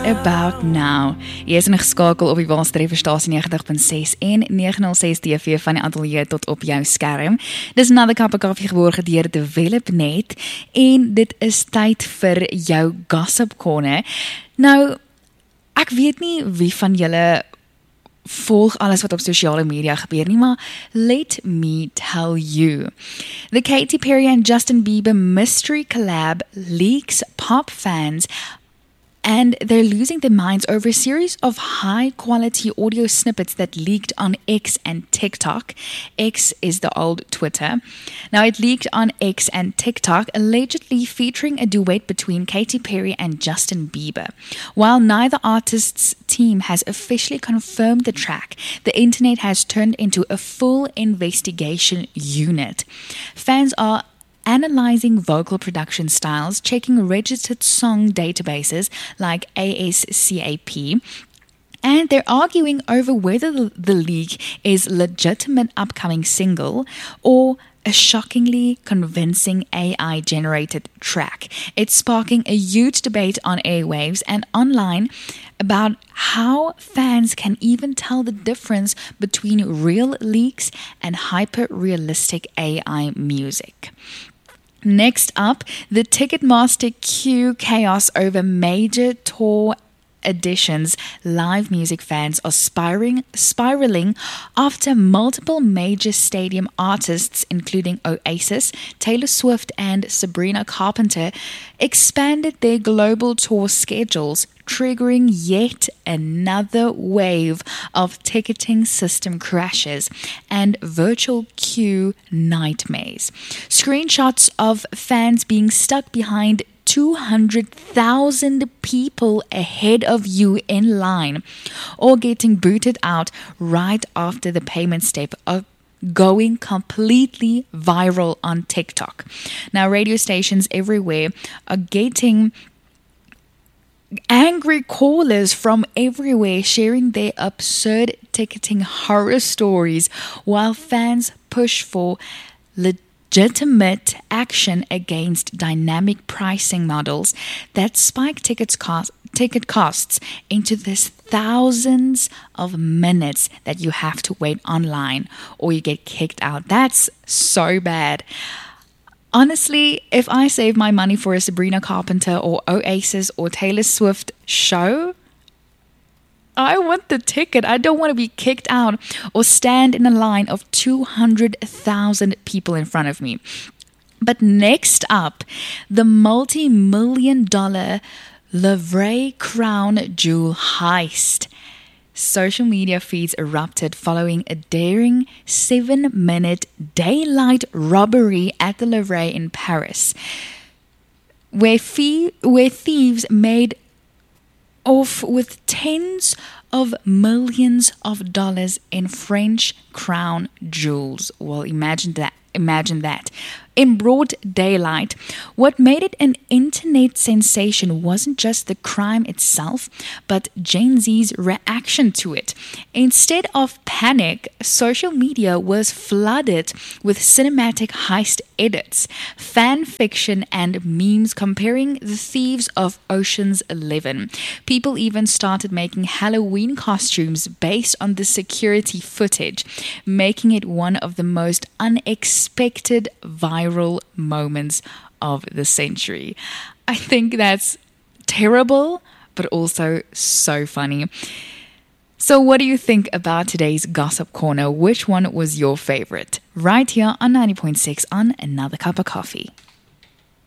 about now? Jy is ingeskakel op die Waarstreverstasie 90.6 en 906 TV van die ateljee tot op jou skerm. Dis Another Cup of Coffee geborge deur Developnet en dit is tyd vir jou Gossip Corner. Nou, ek weet nie wie van julle volg alles wat op sosiale media gebeur nie, maar let me tell you. The Katy Perry and Justin Bieber mystery collab leaks pop fans and they're losing their minds over a series of high-quality audio snippets that leaked on X and TikTok. X is the old Twitter. Now, it leaked on X and TikTok, allegedly featuring a duet between Katy Perry and Justin Bieber. While neither artist's team has officially confirmed the track, the internet has turned into a full investigation unit. Fans are analyzing vocal production styles, checking registered song databases like ASCAP, and they're arguing over whether the leak is legitimate upcoming single or a shockingly convincing AI-generated track. It's sparking a huge debate on airwaves and online about how fans can even tell the difference between real leaks and hyper-realistic AI music. Next up, the Ticketmaster queue chaos over major tour editions. Live music fans are spiraling after multiple major stadium artists, including Oasis, Taylor Swift, and Sabrina Carpenter, expanded their global tour schedules, triggering yet another wave of ticketing system crashes and virtual queue nightmares. Screenshots of fans being stuck behind 200,000 people ahead of you in line or getting booted out right after the payment step are going completely viral on TikTok. Now, radio stations everywhere are getting angry callers from everywhere sharing their absurd ticketing horror stories while fans push for legitimate action against dynamic pricing models that spike ticket costs into this thousands of minutes that you have to wait online or you get kicked out. That's so bad. Honestly, if I save my money for a Sabrina Carpenter or Oasis or Taylor Swift show, I want the ticket. I don't want to be kicked out or stand in a line of 200,000 people in front of me. But next up, the multi-million-dollar Louvre crown jewel heist. Social media feeds erupted following a daring 7-minute daylight robbery at the Louvre in Paris, where thieves made off with tens of millions of dollars in French crown jewels. Well, imagine that. In broad daylight. What made it an internet sensation wasn't just the crime itself, but Gen Z's reaction to it. Instead of panic, social media was flooded with cinematic heist edits, fan fiction, and memes comparing the thieves of Ocean's 11. People even started making Halloween costumes based on the security footage, making it one of the most unexpected viral moments of the century. I think that's terrible, but also so funny. So what do you think about today's Gossip Corner? Which one was your favorite? Right here on 90.6 on Another Cup of Coffee.